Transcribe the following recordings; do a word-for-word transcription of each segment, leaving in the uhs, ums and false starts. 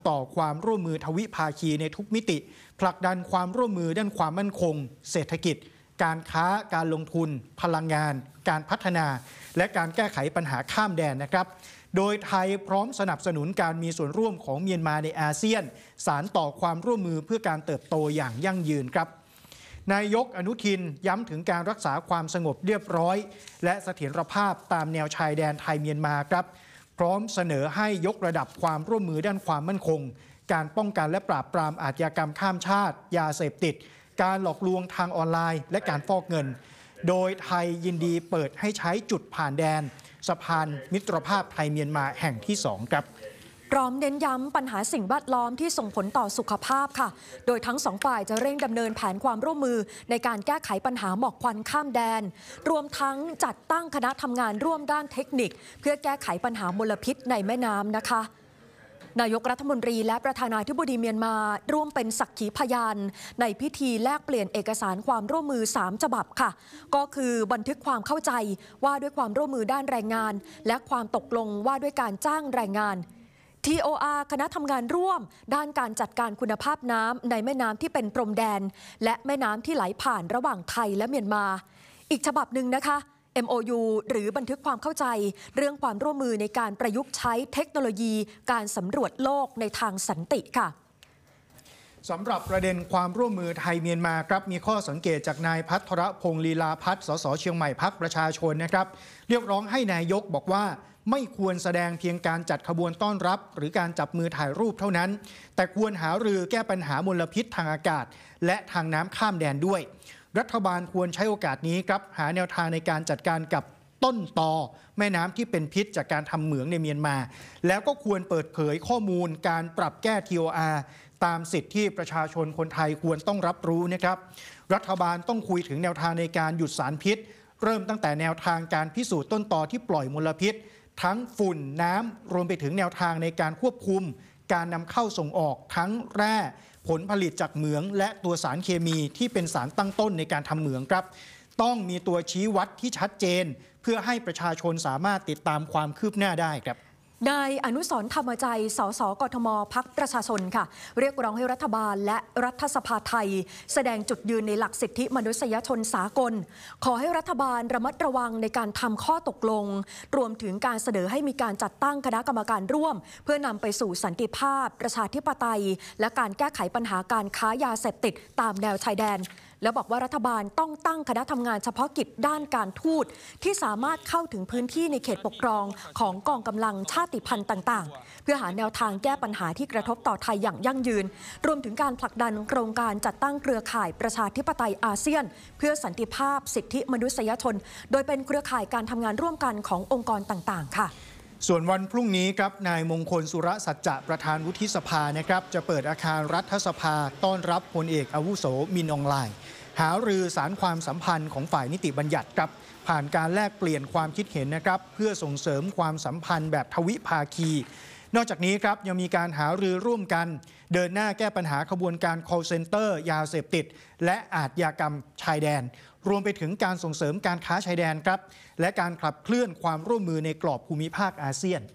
ต่อความร่วมมือทวิภาคีในทุกมิติผลักดันความร่วมมือด้านความมั่นคงเศรษฐกิจการค้าการลงทุนพลังงานการพัฒนาและการแก้ไขปัญหาข้ามแดนนะครับโดยไทยพร้อมสนับสนุนการมีส่วนร่วมของเมียนมาในอาเซียนสานต่อความร่วมมือเพื่อการเติบโตอย่างยั่งยืนครับนายกอนุทินย้ำถึงการรักษาความสงบเรียบร้อยและเสถียรภาพตามแนวชายแดนไทยเมียนมาครับพร้อมเสนอให้ยกระดับความร่วมมือด้านความมั่นคงการป้องกันและปราบปรามอาชญากรรมข้ามชาติยาเสพติดการหลอกลวงทางออนไลน์และการฟอกเงินโดยไทยยินดีเปิดให้ใช้จุดผ่านแดนสะพานมิตรภาพไทยเมียนมาแห่งที่สองครับพร้อมเน้นย้ำปัญหาสิ่งแวดล้อมที่ส่งผลต่อสุขภาพค่ะโดยทั้งสองฝ่ายจะเร่งดำเนินแผนความร่วมมือในการแก้ไขปัญหาหมอกควันข้ามแดนรวมทั้งจัดตั้งคณะทำงานร่วมด้านเทคนิคเพื่อแก้ไขปัญหามลพิษในแม่น้ำนะคะนายกรัฐมนตรีและประธานาธิบดีเมียนมาร่วมเป็นสักขีพยานในพิธีแลกเปลี่ยนเอกสารความร่วมมือสามฉบับค่ะก็คือบันทึกความเข้าใจว่าด้วยความร่วมมือด้านแรงงานและความตกลงว่าด้วยการจ้างแรงงาน ที โอ อาร์ คณะทำงานร่วมด้านการจัดการคุณภาพน้ำในแม่น้ำที่เป็นพรมแดนและแม่น้ำที่ไหลผ่านระหว่างไทยและเมียนมาอีกฉบับหนึ่งนะคะเอ็ม โอ ยู หรือบันทึกความเข้าใจเรื่องความร่วมมือในการประยุกต์ใช้เทคโนโลยีการสำรวจโลกในทางสันติค่ะสำหรับประเด็นความร่วมมือไทยเมียนมาครับมีข้อสังเกตจากนายพัทรพงศ์ลีลาพัฒน์สสเชียงใหม่พรรคประชาชนนะครับเรียกร้องให้นายกบอกว่าไม่ควรแสดงเพียงการจัดขบวนต้อนรับหรือการจับมือถ่ายรูปเท่านั้นแต่ควรหารือแก้ปัญหามลพิษทางอากาศและทางน้ำข้ามแดนด้วยรัฐบาลควรใช้โอกาสนี้ครับหาแนวทางในการจัดการกับต้นตอแม่น้ำที่เป็นพิษจากการทำเหมืองในเมียนมาแล้วก็ควรเปิดเผยข้อมูลการปรับแก้ ที โอ อาร์ ตามสิทธิที่ประชาชนคนไทยควรต้องรับรู้นะครับรัฐบาลต้องคุยถึงแนวทางในการหยุดสารพิษเริ่มตั้งแต่แนวทางการพิสูจน์ต้นตอที่ปล่อยมลพิษทั้งฝุ่นน้ำรวมไปถึงแนวทางในการควบคุมการนำเข้าส่งออกทั้งแร่ผลผลิตจากเหมืองและตัวสารเคมีที่เป็นสารตั้งต้นในการทำเหมืองครับต้องมีตัวชี้วัดที่ชัดเจนเพื่อให้ประชาชนสามารถติดตามความคืบหน้าได้ครับนายอนุสรณ์ธรรมใจสสกทมพรรคประชาชนค่ะเรียกร้องให้รัฐบาลและรัฐสภาไทยแสดงจุดยืนในหลักสิทธิมนุษยชนสากลขอให้รัฐบาลระมัดระวังในการทำข้อตกลงรวมถึงการเสนอให้มีการจัดตั้งคณะกรรมการร่วมเพื่อนำไปสู่สันติภาพประชาธิปไตยและการแก้ไขปัญหาการค้ายาเสพติดตามแนวชายแดนและบอกว่ารัฐบาลต้องตั้งคณะทำงานเฉพาะกิจด้านการทูตที่สามารถเข้าถึงพื้นที่ในเขตปกครองของกองกำลังชาติพันธุ์ต่างๆเพื่อหาแนวทางแก้ปัญหาที่กระทบต่อไทยอย่างยั่งยืนรวมถึงการผลักดันโครงการจัดตั้งเครือข่ายประชาธิปไตยอาเซียนเพื่อสันติภาพสิทธิมนุษยชนโดยเป็นเครือข่ายการทำงานร่วมกันขององค์กรต่างๆค่ะส่วนวันพรุ่งนี้ครับนายมงคลสุรสัจจะประธานวุฒิสภานะครับจะเปิดอาคารรัฐสภาต้อนรับพลเอกอาวุโสมินอองไลน์หารือสารความสัมพันธ์ของฝ่ายนิติบัญญัติครับผ่านการแลกเปลี่ยนความคิดเห็นนะครับเพื่อส่งเสริมความสัมพันธ์แบบทวิภาคีนอกจากนี้ครับยังมีการหารือร่วมกันเดินหน้าแก้ปัญหาขบวนการ call center ยาเสพติดและอาชญากรรมชายแดนรวมไปถึงการส่งเสริมการค้าชายแดนครับและการขับเคลื่อนความร่วมมือในกรอบภูมิภาคอาเซียน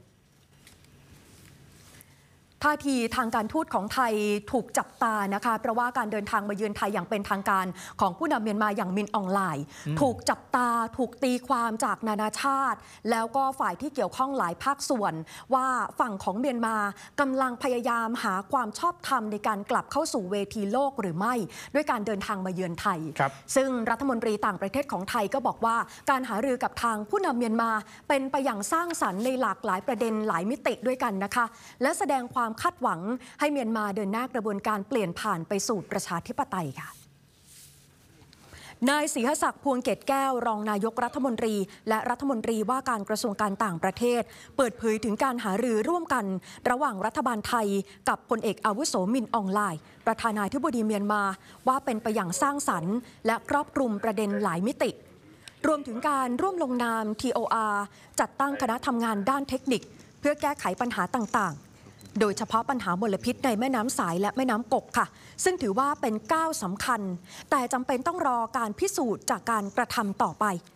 ท่าทีทางการทูตของไทยถูกจับตานะคะเพราะว่าการเดินทางมาเยือนไทยอย่างเป็นทางการของผู้นำเมียนมาอย่างมินอองไลน์ถูกจับตาถูกตีความจากนานาชาติแล้วก็ฝ่ายที่เกี่ยวข้องหลายภาคส่วนว่าฝั่งของเมียนมากำลังพยายามหาความชอบธรรมในการกลับเข้าสู่เวทีโลกหรือไม่ด้วยการเดินทางมาเยือนไทยซึ่งรัฐมนตรีต่างประเทศของไทยก็บอกว่าการหารือกับทางผู้นำเมียนมาเป็นไปอย่างสร้างสรรค์ในหลากหลายประเด็นหลายมิติด้วยกันนะคะและแสดงความคาดหวังให้เมียนมาเดินหน้ากระบวนการเปลี่ยนผ่านไปสู่ประชาธิปไตยค่ะนายศรีหศักดิ์พวงเกตแก้วรองนายกรัฐมนตรีและรัฐมนตรีว่าการกระทรวงการต่างประเทศเปิดเผยถึงการหารือร่วมกันระหว่างรัฐบาลไทยกับพลเอกอาวุโสมินอองไลน์ประธานาธิบดีเมียนมาว่าเป็นไปอย่างสร้างสรรค์และครอบคลุมประเด็นหลายมิติรวมถึงการร่วมลงนาม ที โอ อาร์ จัดตั้งคณะทำงานด้านเทคนิคเพื่อแก้ไขปัญหาต่างๆโดยเฉพาะปัญหามลพิษในแม่น้ำสายและแม่น้ำกกค่ะซึ่งถือว่าเป็นก้าวสำคัญแต่จำเป็นต้องรอการพิสูจน์จากการกระทำต่อไป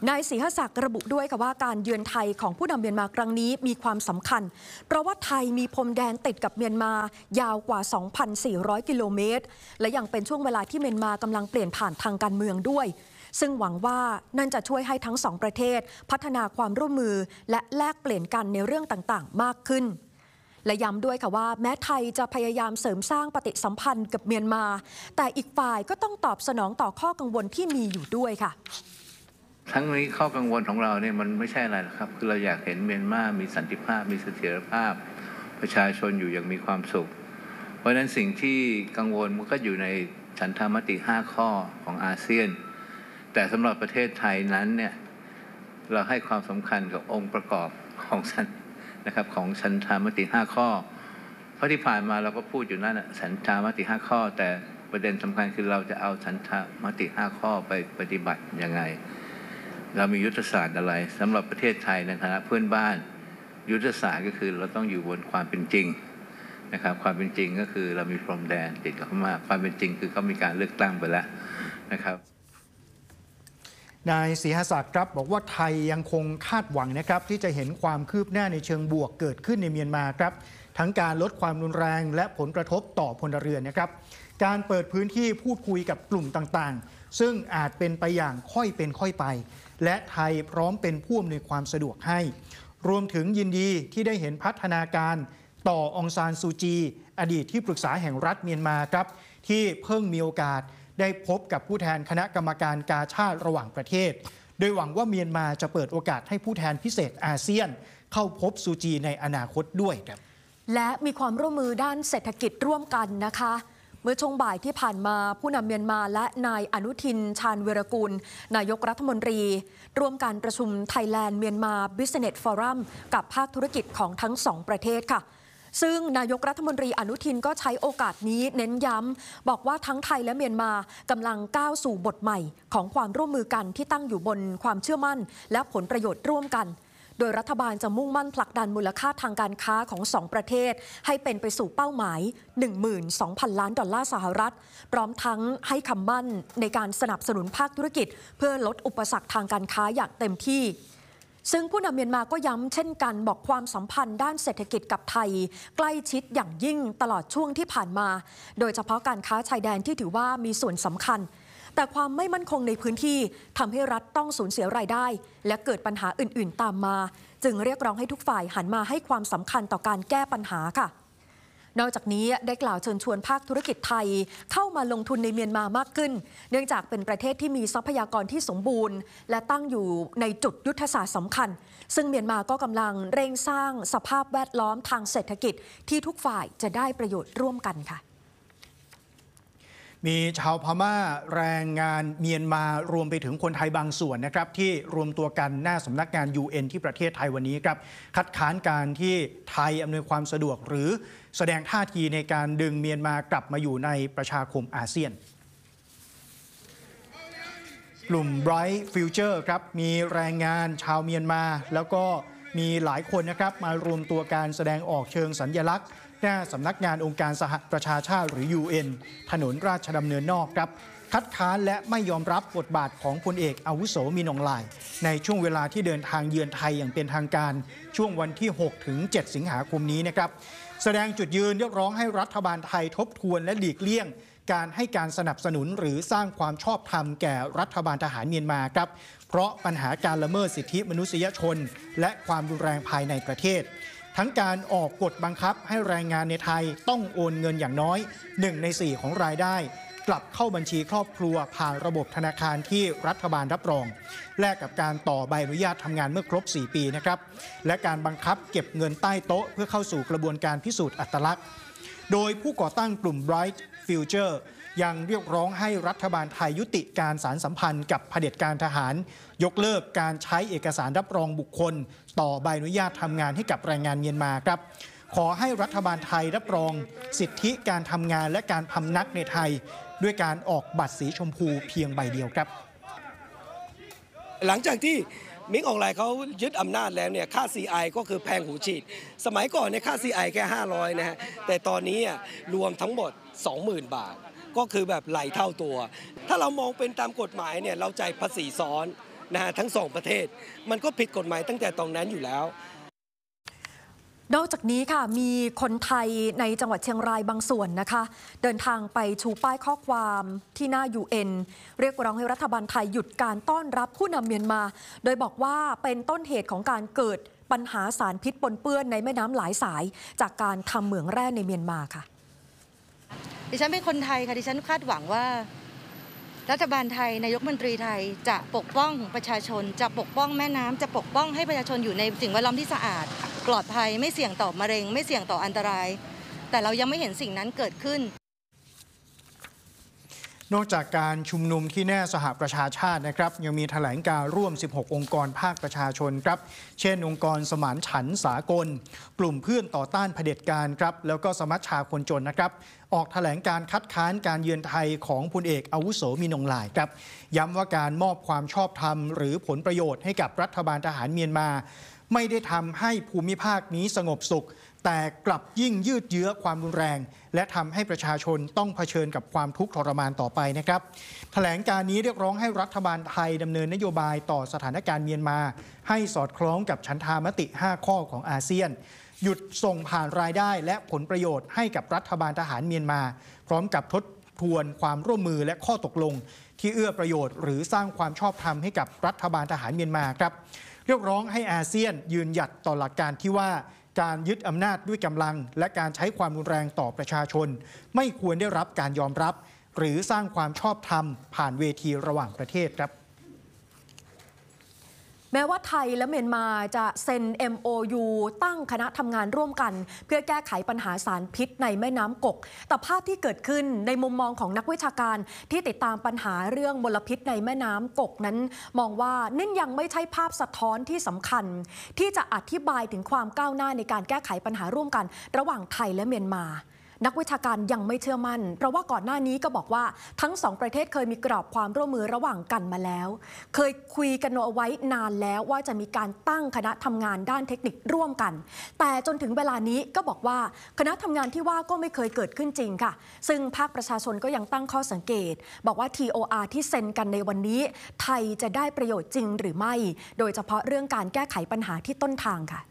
นายศรีหศักดิ์ระบุด้วยค่ะว่าการเยือนไทยของผู้นำเมียนมาครั้งนี้มีความสำคัญเพราะว่าไทยมีพรมแดนติดกับเมียนมายาวกว่า สองพันสี่ร้อย กิโลเมตรและยังเป็นช่วงเวลาที่เมียนมากำลังเปลี่ยนผ่านทางการเมืองด้วยซึ่งหวังว่านั่นจะช่วยให้ทั้งสองประเทศพัฒนาความร่วมมือและแลกเปลี่ยนกันในเรื่องต่างๆมากขึ้นและย้ำด้วยค่ะว่าแม้ไทยจะพยายามเสริมสร้างปฏิสัมพันธ์กับเมียนมาแต่อีกฝ่ายก็ต้องตอบสนองต่อข้อกังวลที่มีอยู่ด้วยค่ะทั้งนี้ข้อกังวลของเราเนี่ยมันไม่ใช่อะไรหรอกครับคือเราอยากเห็นเมียนมามีสันติภาพมีเสถียรภาพประชาชนอยู่อย่างมีความสุขเพราะฉะนั้นสิ่งที่กังวลมันก็อยู่ในฉันทามติห้าข้อของอาเซียนแต่สำหรับประเทศไทยนั้นเนี่ยเราให้ความสำคัญกับองค์ประกอบของฉันนะครับของฉันทามติห้าข้อเพราะที่ผ่านมาเราก็พูดอยู่นั่นน่ะฉันทามติห้าข้อแต่ประเด็นสำคัญคือเราจะเอาฉันทามติห้าข้อไปปฏิบัติยังไงเรามียุทธศาสตร์อะไรสำหรับประเทศไทยในฐานะเพื่อนบ้านยุทธศาสตร์ก็คือเราต้องอยู่บนความเป็นจริงนะครับความเป็นจริงก็คือเรามีพรมแดนติดกับพม่าความเป็นจริงคือเขามีการเลือกตั้งไปแล้วนะครับนายศรีหศักดิ์ครับบอกว่าไทยยังคงคาดหวังนะครับที่จะเห็นความคืบหน้าในเชิงบวกเกิดขึ้นในเมียนมาครับทั้งการลดความรุนแรงและผลกระทบต่อพลเรือนนะครับการเปิดพื้นที่พูดคุยกับกลุ่มต่างๆซึ่งอาจเป็นไปอย่างค่อยเป็นค่อยไปและไทยพร้อมเป็นผู้อำนวยความสะดวกให้รวมถึงยินดีที่ได้เห็นพัฒนาการต่อองซานซูจีอดีตที่ปรึกษาแห่งรัฐเมียนมาครับที่เพิ่งมีโอกาสได้พบกับผู้แทนคณะกรรมการกาชาดระหว่างประเทศโดยหวังว่าเมียนมาจะเปิดโอกาสให้ผู้แทนพิเศษอาเซียนเข้าพบซูจีในอนาคตด้วยครับและมีความร่วมมือด้านเศรษฐกิจร่วมกันนะคะเมื่อช่วงบ่ายที่ผ่านมาผู้นำเมียนมาและนายอนุทินชาญวีรกูลนายกรัฐมนตรีร่วมการประชุม Thailand Myanmar Business Forum กับภาคธุรกิจของทั้งสองประเทศค่ะซึ่งนายกรัฐมนตรีอนุทินก็ใช้โอกาสนี้เน้นย้ำบอกว่าทั้งไทยและเมียนมากำลังก้าวสู่บทใหม่ของความร่วมมือกันที่ตั้งอยู่บนความเชื่อมั่นและผลประโยชน์ร่วมกันโดยรัฐบาลจะมุ่งมั่นผลักดันมูลค่าทางการค้าของสองประเทศให้เป็นไปสู่เป้าหมาย หนึ่งหมื่นสองพัน ล้านดอลลาร์สหรัฐพร้อมทั้งให้คำมั่นในการสนับสนุนภาคธุรกิจเพื่อลดอุปสรรคทางการค้าอย่างเต็มที่ซึ่งผู้นำเมียนมาก็ย้ำเช่นกันบอกความสัมพันธ์ด้านเศรษฐกิจกับไทยใกล้ชิดอย่างยิ่งตลอดช่วงที่ผ่านมาโดยเฉพาะการค้าชายแดนที่ถือว่ามีส่วนสำคัญแต่ความไม่มั่นคงในพื้นที่ทำให้รัฐต้องสูญเสียรายได้และเกิดปัญหาอื่นๆตามมาจึงเรียกร้องให้ทุกฝ่ายหันมาให้ความสำคัญต่อการแก้ปัญหาค่ะนอกจากนี้ได้กล่าวเชิญชวนภาคธุรกิจไทยเข้ามาลงทุนในเมียนมามากขึ้นเนื่องจากเป็นประเทศที่มีทรัพยากรที่สมบูรณ์และตั้งอยู่ในจุดยุทธศาสตร์สำคัญซึ่งเมียนมาก็กำลังเร่งสร้างสภาพแวดล้อมทางเศรษฐกิจที่ทุกฝ่ายจะได้ประโยชน์ร่วมกันค่ะมีชาวพม่าแรงงานเมียนมารวมไปถึงคนไทยบางส่วนนะครับที่รวมตัวกันหน้าสำนักงาน ยู เอ็น ที่ประเทศไทยวันนี้ครับคัดค้านการที่ไทยอำนวยความสะดวกหรือแสดงท่าทีในการดึงเมียนมากลับมาอยู่ในประชาคมอาเซียนกลุ่ม Bright Future ครับมีแรงงานชาวเมียนมาแล้วก็มีหลายคนนะครับมารวมตัวการแสดงออกเชิงสัญลักษณ์หน้าสำนักงานองค์การสหประชาชาติหรือ ยู เอ็น ถนนราชดำเนินนอกครับคัดค้านและไม่ยอมรับบทบาทของพลเอกอาวุโสมินอองหลายในช่วงเวลาที่เดินทางเยือนไทยอย่างเป็นทางการช่วงวันที่หกถึงเจ็ดสิงหาคมนี้นะครับแสดงจุดยืนเรียกร้องให้รัฐบาลไทยทบทวนและหลีกเลี่ยงการให้การสนับสนุนหรือสร้างความชอบธรรมแก่รัฐบาลทหารเมียนมาครับเพราะปัญหาการละเมิดสิทธิมนุษยชนและความรุนแรงภายในประเทศทั้งการออกกฎบังคับให้แรงงานในไทยต้องโอนเงินอย่างน้อยหนึ่งในสี่ของรายได้กลับเข้าบัญชีครอบครัวผ่านระบบธนาคารที่รัฐบาลรับรองแลกกับการต่อใบอนุญาตทำงานเมื่อครบสี่ปีนะครับและการบังคับเก็บเงินใต้โต๊ะเพื่อเข้าสู่กระบวนการพิสูจน์อัตลักษณ์โดยผู้ก่อตั้งกลุ่ม Bright Future ยังเรียกร้องให้รัฐบาลไทยยุติการสานสัมพันธ์กับเผด็จการทหารยกเลิกการใช้เอกสารรับรองบุคคลต่อใบอนุญาตทำงานให้กับแรงงานเมียนมาครับขอให้รัฐบาลไทยรับรองสิทธิการทำงานและการพำนักในไทยด้วยการออกบัตรสีชมพูเพียงใบเดียวครับหลังจากที่มิงอองไลน์เขายึดอำนาจแล้วเนี่ยค่า ซี ไอ ก็คือแพงหูฉีดสมัยก่อนเนี่ยค่า ซี ไอ แค่ห้าร้อยนะฮะแต่ตอนนี้รวมทั้งหมด สองหมื่น บาทก็คือแบบไหลเท่าตัวถ้าเรามองเป็นตามกฎหมายเนี่ยเราจ่ายภาษีซ้อนนะฮะทั้งสองประเทศมันก็ผิดกฎหมายตั้งแต่ตรงนั้นอยู่แล้วนอกจากนี้ค่ะมีคนไทยในจังหวัดเชียงรายบางส่วนนะคะเดินทางไปชูป้ายข้อความที่หน้า ยู เอ็น เรียกร้องให้รัฐบาลไทยหยุดการต้อนรับผู้นำเมียนมาโดยบอกว่าเป็นต้นเหตุของการเกิดปัญหาสารพิษปนเปื้อนในแม่น้ำหลายสายจากการทำเหมืองแร่ในเมียนมาค่ะดิฉันเป็นคนไทยค่ะดิฉันคาดหวังว่ารัฐบาลไทยนายกรัฐมนตรีไทยจะปกป้องประชาชนจะปกป้องแม่น้ำจะปกป้องให้ประชาชนอยู่ในสิ่งแวดล้อมที่สะอาดปลอดภัยไม่เสี่ยงต่อมะเร็งไม่เสี่ยงต่ออันตรายแต่เรายังไม่เห็นสิ่งนั้นเกิดขึ้นนอกจากการชุมนุมที่แน่สหประชาชาตินะครับยังมีแถลงการร่วมสิบหกองค์กรภาคประชาชนครับเช่นองค์กรสมานฉันท์สากลกลุ่มเพื่อนต่อต้านเผด็จการครับแล้วก็สมัชชาคนจนนะครับออกแถลงการคัดค้านการเยือนไทยของพลเอกอาวุโสมินอองหลายครับย้ำว่าการมอบความชอบธรรมหรือผลประโยชน์ให้กับรัฐบาลทหารเมียนมาไม่ได้ทำให้ภูมิภาคนี้สงบสุขแต่กลับยิ่งยืดเยื้อความรุนแรงและทำให้ประชาชนต้องเผชิญกับความทุกข์ทรมานต่อไปนะครับแถลงการนี้เรียกร้องให้รัฐบาลไทยดำเนินนโยบายต่อสถานการณ์เมียนมาให้สอดคล้องกับฉันทามติห้าข้อของอาเซียนหยุดส่งผ่านรายได้และผลประโยชน์ให้กับรัฐบาลทหารเมียนมาพร้อมกับทบทวนความร่วมมือและข้อตกลงที่เอื้อประโยชน์หรือสร้างความชอบธรรมให้กับรัฐบาลทหารเมียนมาครับเรียกร้องให้อาเซียนยืนหยัดต่อหลักการที่ว่าการยึดอำนาจด้วยกำลังและการใช้ความรุนแรงต่อประชาชนไม่ควรได้รับการยอมรับหรือสร้างความชอบธรรมผ่านเวทีระหว่างประเทศครับแม้ว่าไทยและเมียนมาจะเซ็น เอ็ม โอ ยู ตั้งคณะทำงานร่วมกันเพื่อแก้ไขปัญหาสารพิษในแม่น้ำกกแต่ภาพที่เกิดขึ้นในมุมมองของนักวิชาการที่ติดตามปัญหาเรื่องมลพิษในแม่น้ำกกนั้นมองว่านั่นยังไม่ใช่ภาพสะท้อนที่สำคัญที่จะอธิบายถึงความก้าวหน้าในการแก้ไขปัญหาร่วมกันระหว่างไทยและเมียนมานักวิชาการยังไม่เชื่อมั่นเพราะว่าก่อนหน้านี้ก็บอกว่าทั้งสองประเทศเคยมีกรอบความร่วมมือระหว่างกันมาแล้วเคยคุยกันเอาไว้นานแล้วว่าจะมีการตั้งคณะทำงานด้านเทคนิคร่วมกันแต่จนถึงเวลานี้ก็บอกว่าคณะทำงานที่ว่าก็ไม่เคยเกิดขึ้นจริงค่ะซึ่งภาคประชาชนก็ยังตั้งข้อสังเกตบอกว่า ที โอ อาร์ ที่เซ็นกันในวันนี้ไทยจะได้ประโยชน์จริงหรือไม่โดยเฉพาะเรื่องการแก้ไขปัญหาที่ต้นทางค่ะ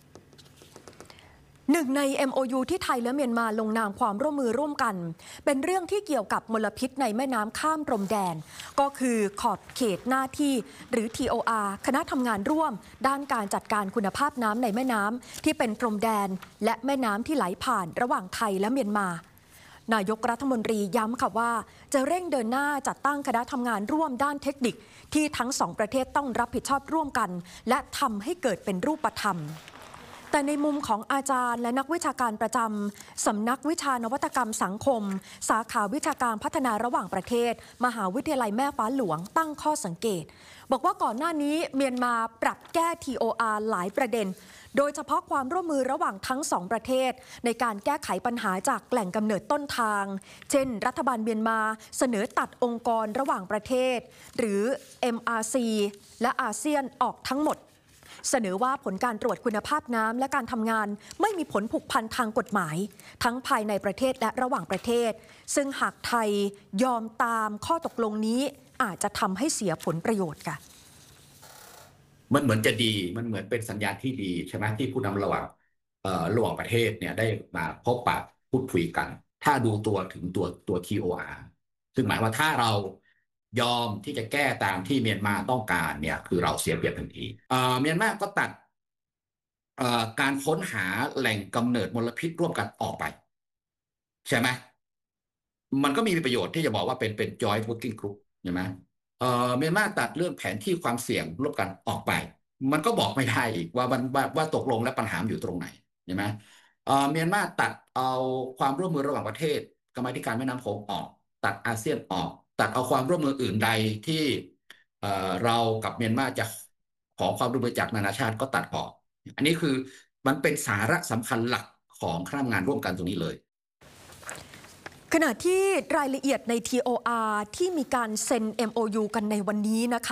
หนึ่งใน เอ็ม โอ ยู ที่ไทยและเมียนมาลงนามความร่วมมือร่วมกันเป็นเรื่องที่เกี่ยวกับมลพิษในแม่น้ำข้ามพรมแดนก็คือขอบเขตหน้าที่หรือ ที โอ อาร์ คณะทำงานร่วมด้านการจัดการคุณภาพน้ำในแม่น้ำที่เป็นพรมแดนและแม่น้ำที่ไหลผ่านระหว่างไทยและเมียนมานายกรัฐมนตรีย้ำค่ะว่าจะเร่งเดินหน้าจัดตั้งคณะทำงานร่วมด้านเทคนิคที่ทั้งสองประเทศต้องรับผิดชอบร่วมกันและทำให้เกิดเป็นรูปธรรมแต่ในมุมของอาจารย์และนักวิชาการประจำสำนักวิชานวัตกรรมสังคมสาขาวิชาการพัฒนาระหว่างประเทศมหาวิทยาลัยแม่ฟ้าหลวงตั้งข้อสังเกตบอกว่าก่อนหน้านี้เมียนมาปรับแก้ ที โอ อาร์ หลายประเด็นโดยเฉพาะความร่วมมือระหว่างทั้งสองประเทศในการแก้ไขปัญหาจากแหล่งกำเนิดต้นทางเช่นรัฐบาลเมียนมาเสนอตัดองค์กรระหว่างประเทศหรือ เอ็ม อาร์ ซี และอาเซียนออกทั้งหมดเสนอว่าผลการตรวจคุณภาพน้ำและการทำงานไม่มีผลผูกพันทางกฎหมายทั้งภายในประเทศและระหว่างประเทศซึ่งหากไทยยอมตามข้อตกลงนี้อาจจะทำให้เสียผลประโยชน์ค่ะมันเหมือนจะดีมันเหมือนเป็นสัญญาณที่ดีใช่ไหมที่ผู้นำระหว่างเอ่อระหว่างประเทศเนี่ยได้มาพบปะพูดคุยกันถ้าดูตัวถึงตัวตัว ที โอ อาร์ ซึ่งหมายว่าถ้าเรายอมที่จะแก้ตามที่เมียนมาต้องการเนี่ยคือเราเสียเปรียบทันทีเอ่อเมียนมาก็ตัดเอ่อการค้นหาแหล่งกำเนิดมลพิษร่วมกันออกไปใช่ไหมมันก็มีประโยชน์ที่จะบอกว่าเป็นเป็น joint working group ใช่ไหมเอ่อเมียนมาตัดเรื่องแผนที่ความเสี่ยงร่วมกันออกไปมันก็บอกไม่ได้อีกว่ามันว่าว่าตกลงและปัญหาอยู่ตรงไหนใช่ไหมเอ่อเมียนมาตัดเอาความร่วมมือระหว่างประเทศกรรมาธิการแม่น้ำโขงออกตัดอาเซียนออกตัดเอาความร่วมมืออื่นใดที่เอ่อเรากับเมียนมาจะขอความร่วมมือจากนานาชาติก็ตัดออกอันนี้คือมันเป็นสาระสำคัญหลักของคณะทำงานร่วมกันตรงนี้เลยขณะที่รายละเอียดใน ที โอ อาร์ ที่มีการเซ็น เอ็ม โอ ยู กันในวันนี้นะคะ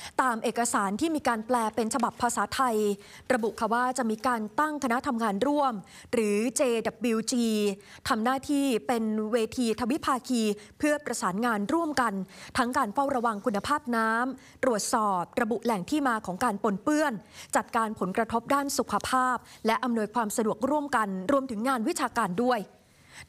ตามเอกสารที่มีการแปลเป็นฉบับภาษาไทยระบุค่ะว่าจะมีการตั้งคณะทำงานร่วมหรือ เจ ดับเบิลยู จี ทำหน้าที่เป็นเวทีทวิภาคีเพื่อประสานงานร่วมกันทั้งการเฝ้าระวังคุณภาพน้ำตรวจสอบระบุแหล่งที่มาของการปนเปื้อนจัดการผลกระทบด้านสุขภาพและอำนวยความสะดวกร่วมกันรวมถึงงานวิชาการด้วย